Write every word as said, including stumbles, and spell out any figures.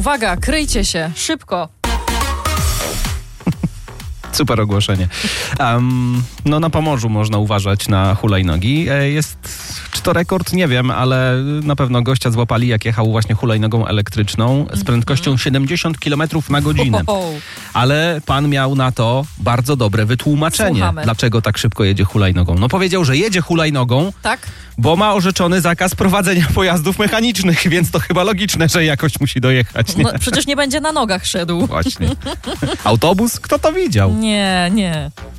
Uwaga, kryjcie się, szybko. Super ogłoszenie. Um, no na Pomorzu można uważać na hulajnogi. Jest, czy to rekord? Nie wiem, ale na pewno gościa złapali, jak jechał właśnie hulajnogą elektryczną z prędkością mm-hmm. siedemdziesiąt kilometrów na godzinę. Oh. Ale pan miał na to bardzo dobre wytłumaczenie. Słuchamy. Dlaczego tak szybko jedzie hulajnogą. No powiedział, że jedzie hulajnogą, tak? Bo ma orzeczony zakaz prowadzenia pojazdów mechanicznych, więc to chyba logiczne, że jakoś musi dojechać. Nie? No, przecież nie będzie na nogach szedł. Właśnie. Autobus? Kto to widział? Nie, nie.